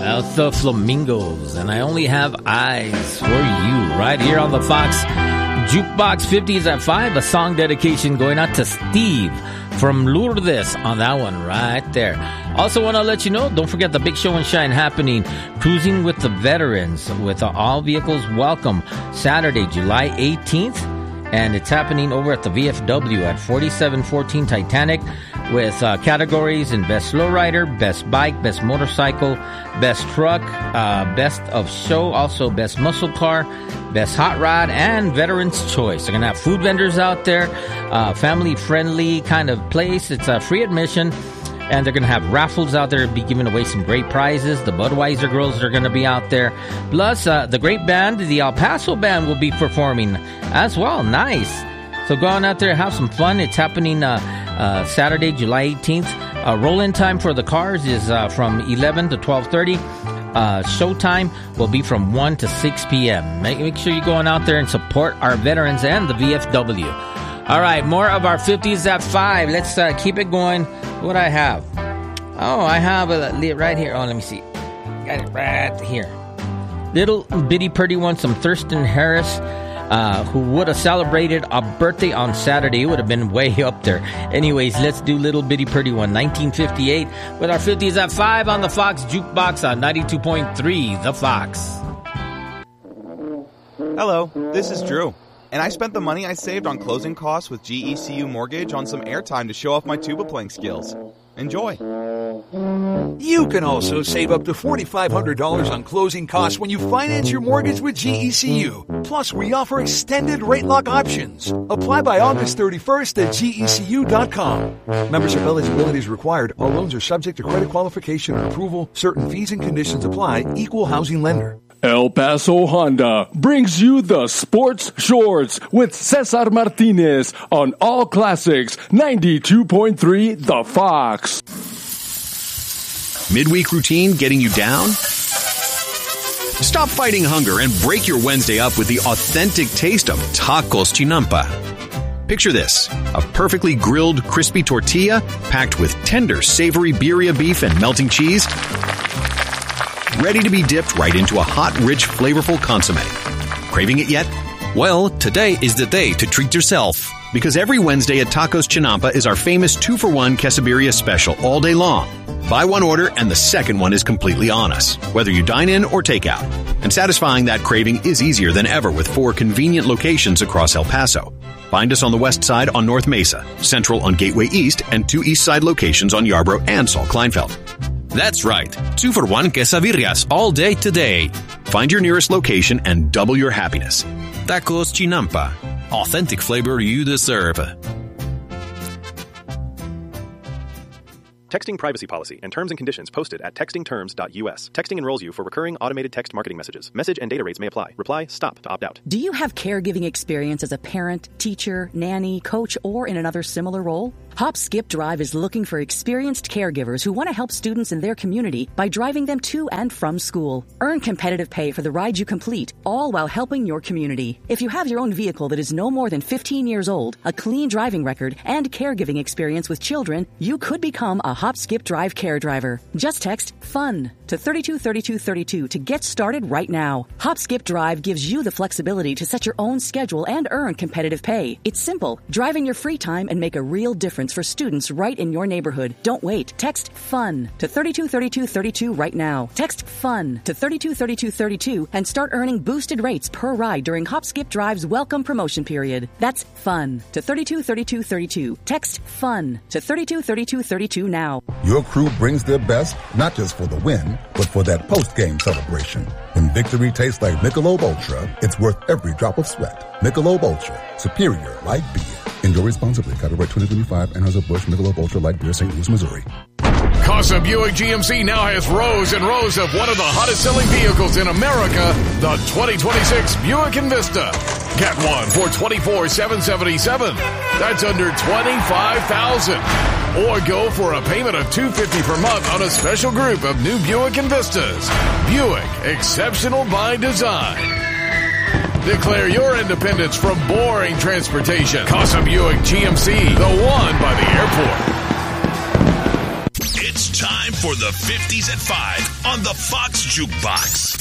That's the Flamingos, and I only have eyes for you right here on the Fox Jukebox 50s at 5. A song dedication going out to Steve from Lourdes on that one right there. Also want to let you know, don't forget the big show and shine happening, Cruising with the Veterans with all vehicles welcome, Saturday, July 18th. And it's happening over at the VFW at 4714 Titanic with categories in Best Lowrider, Best Bike, Best Motorcycle, Best Truck, Best of Show, also Best Muscle Car, Best Hot Rod, and Veterans Choice. They're going to have food vendors out there, family-friendly kind of place. It's free admission. And they're going to have raffles out there, be giving away some great prizes. The Budweiser girls are going to be out there. Plus, the great band, the El Paso band, will be performing as well. Nice. So go on out there, have some fun. It's happening Saturday, July 18th. Roll-in time for the cars is from 11 to 12:30. Showtime will be from 1 to 6 p.m. Make sure you're going out there and support our veterans and the VFW. All right, more of our 50s at 5. Let's keep it going. What I have? Oh, I have it right here. Oh, let me see. Got it right here. Little bitty pretty one, some Thurston Harris, who would have celebrated a birthday on Saturday. It would have been way up there. Anyways, let's do little bitty pretty one, 1958, with our 50s at 5 on the Fox Jukebox on 92.3, The Fox. Hello, this is Drew. And I spent the money I saved on closing costs with GECU Mortgage on some airtime to show off my tuba playing skills. Enjoy. You can also save up to $4,500 on closing costs when you finance your mortgage with GECU. Plus, we offer extended rate lock options. Apply by August 31st at GECU.com. Membership eligibility is required. All loans are subject to credit qualification and approval. Certain fees and conditions apply. Equal housing lender. El Paso Honda brings you the Sports Shorts with Cesar Martinez on All Classics 92.3 The Fox. Midweek routine getting you down? Stop fighting hunger and break your Wednesday up with the authentic taste of Tacos Chinampa. Picture this, a perfectly grilled, crispy tortilla packed with tender, savory birria beef and melting cheese, ready to be dipped right into a hot, rich, flavorful consommé. Craving it yet? Well, today is the day to treat yourself. Because every Wednesday at Tacos Chinampa is our famous 2-for-1 quesadilla special all day long. Buy one order and the second one is completely on us, whether you dine in or take out. And satisfying that craving is easier than ever with 4 convenient locations across El Paso. Find us on the west side on North Mesa, central on Gateway East, and 2 east side locations on Yarborough and Saul Kleinfeld. That's right, 2-for-1 quesadillas all day today. Find your nearest location and double your happiness. Tacos Chinampa. Authentic flavor you deserve. Texting privacy policy and terms and conditions posted at textingterms.us. Texting enrolls you for recurring automated text marketing messages. Message and data rates may apply. Reply STOP to opt out. Do you have caregiving experience as a parent, teacher, nanny, coach, or in another similar role? Hop Skip Drive is looking for experienced caregivers who want to help students in their community by driving them to and from school. Earn competitive pay for the ride you complete, all while helping your community. If you have your own vehicle that is no more than 15 years old, a clean driving record, and caregiving experience with children, you could become a Hop Skip Drive care driver. Just text FUN to 323232 to get started right now. Hop Skip Drive gives you the flexibility to set your own schedule and earn competitive pay. It's simple. Drive in your free time and make a real difference for students right in your neighborhood. Don't wait. Text FUN to 323232 right now. Text FUN to 323232 and start earning boosted rates per ride during Hop Skip Drive's welcome promotion period. That's FUN to 323232. Text FUN to 323232 now. Your crew brings their best, not just for the win, but for that post-game celebration. When victory tastes like Michelob Ultra, it's worth every drop of sweat. Michelob Ultra, superior light beer. Enjoy responsibly. Copyright 2025, Anheuser-Busch Michelob Ultra Light Beer, St. Louis, Missouri. Casa Buick GMC now has rows and rows of one of the hottest selling vehicles in America, the 2026 Buick Envista. Get one for $24,777. That's under $25,000. Or go for a payment of $250 per month on a special group of new Buick Envistas. Buick, exceptional by design. Declare your independence from boring transportation. Casa Buick GMC, the one by the airport. It's Time for the 50s at 5 on the Fox Jukebox.